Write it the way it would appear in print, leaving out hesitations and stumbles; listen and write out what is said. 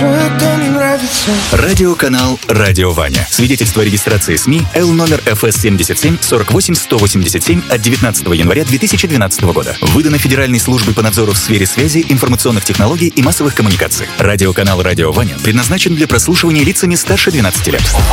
это не нравится. Радиоканал «Радио Ваня». Свидетельство о регистрации СМИ Л номер ФС 77 48 187 от 19 января 2012 года. Выдано Федеральной службой по надзору в сфере связи, информационных технологий и массовых коммуникаций. Радиоканал «Радио Ваня» предназначен для прослушивания лицами старше 12 лет.